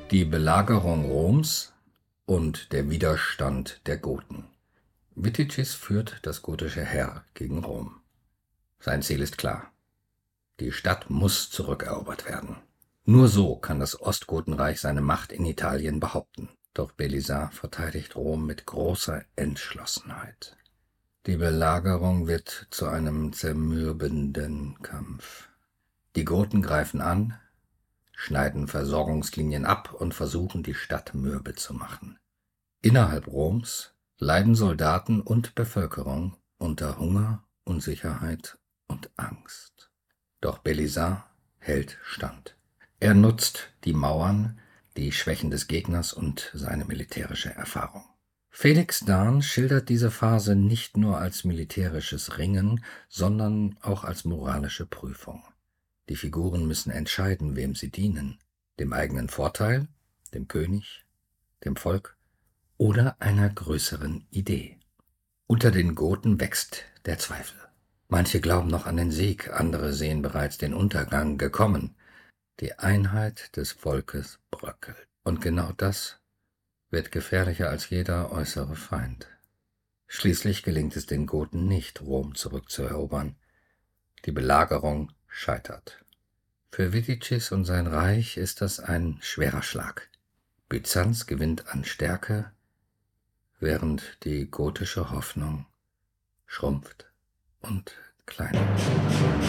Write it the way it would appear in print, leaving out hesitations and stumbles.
Die Belagerung Roms und der Widerstand der Goten. Viticis führt das gotische Heer gegen Rom. Sein Ziel ist klar: Die Stadt muss zurückerobert werden. Nur so kann das Ostgotenreich seine Macht in Italien behaupten. Doch Belisar verteidigt Rom mit großer Entschlossenheit. Die Belagerung wird zu einem zermürbenden Kampf. Die Goten greifen an, schneiden Versorgungslinien ab und versuchen, die Stadt mürbe zu machen. Innerhalb Roms leiden Soldaten und Bevölkerung unter Hunger, Unsicherheit und Angst. Doch Belisar hält stand. Er nutzt die Mauern, die Schwächen des Gegners und seine militärische Erfahrung. Felix Dahn schildert diese Phase nicht nur als militärisches Ringen, sondern auch als moralische Prüfung. Die Figuren müssen entscheiden, wem sie dienen: dem eigenen Vorteil, dem König, dem Volk oder einer größeren Idee. Unter den Goten wächst der Zweifel. Manche glauben noch an den Sieg, andere sehen bereits den Untergang gekommen. Die Einheit des Volkes bröckelt. Und genau das wird gefährlicher als jeder äußere Feind. Schließlich gelingt es den Goten nicht, Rom zurückzuerobern. Die Belagerung scheitert. Für Viticis und sein Reich ist das ein schwerer Schlag. Byzanz gewinnt an Stärke, während die gotische Hoffnung schrumpft und kleiner wird.